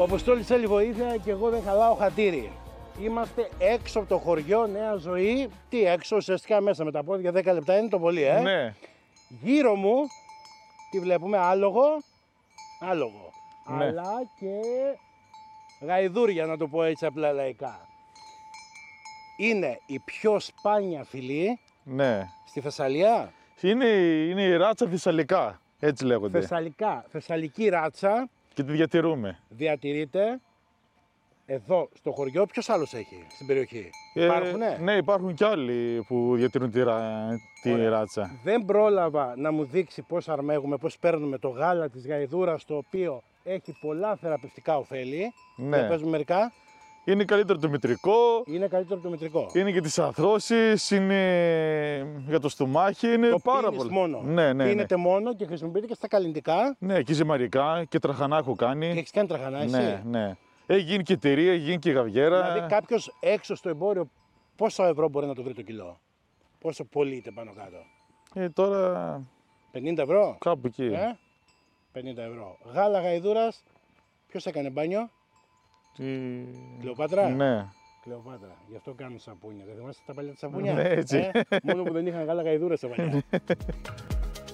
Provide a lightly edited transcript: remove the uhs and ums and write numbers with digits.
Ο Αποστόλης θέλει βοήθεια και εγώ δεν χαλάω χατήρι. Είμαστε έξω από το χωριό, Νέα Ζωή. Τι έξω, ουσιαστικά μέσα με τα πόδια 10 λεπτά είναι το πολύ, Ναι. Γύρω μου, τι βλέπουμε, άλογο, Ναι. αλλά και γαϊδούρια, να το πω έτσι απλά λαϊκά. Είναι η πιο σπάνια φυλή Ναι. στη Θεσσαλία. Είναι η ράτσα θεσσαλικά, έτσι λέγονται. Θεσσαλική ράτσα. Και τη διατηρούμε. Διατηρείται εδώ στο χωριό. Ποιος άλλος έχει στην περιοχή? Υπάρχουνε? Ναι, υπάρχουν κι άλλοι που διατηρούν τη Ωραία. ράτσα. Δεν πρόλαβα να μου δείξει πώς αρμέγουμε, πώς παίρνουμε το γάλα της γαϊδούρας, το οποίο έχει πολλά θεραπευτικά ωφέλη. Ναι. Για πες μου μερικά. Είναι καλύτερο το μητρικό, Είναι καλύτερο από το μητρικό. είναι για τις αρθρώσεις, είναι για το στομάχι, είναι Το πάρα πίνεις πολύ. μόνο. Ναι. Πίνεται μόνο και χρησιμοποιείται και στα καλλυντικά. Ναι, και ζυμαρικά και τραχανά έχω κάνει. Και έχεις κάνει τραχανά εσύ. Ναι. Έχει γίνει και εταιρεία, έχει γίνει και γαβιέρα. Δηλαδή κάποιος έξω στο εμπόριο πόσα ευρώ μπορεί να το βρει το κιλό? Πόσο πωλείται πάνω κάτω? Τώρα 50 ευρώ? κάπου εκεί. 50 ευρώ. Γάλα γαϊδούρας. Ποιος έκανε μπάνιο? Κλεοπάτρα. Ναι. Κλεοπάτρα. Γι' αυτό κάνουν σαπούνια. Δεν θυμάστε τα παλιά τα σαπούνια? Ναι, έτσι. Μόνο που δεν είχαν γάλα γαϊδούρας στα παλιά.